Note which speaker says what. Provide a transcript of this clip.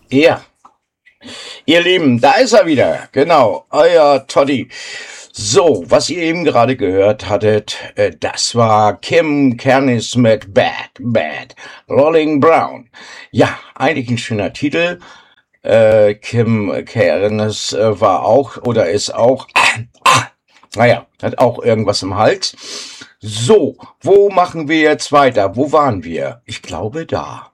Speaker 1: Ja, ihr Lieben, da ist er wieder. Genau, euer Toddy. So, was ihr eben gerade gehört hattet, das war Kim Kernis mit Bad, Bad, Rolling Brown. Ja, eigentlich ein schöner Titel. Kim Kernis war auch oder ist auch, naja, hat auch irgendwas im Hals. So, wo machen wir jetzt weiter? Wo waren wir? Ich glaube da.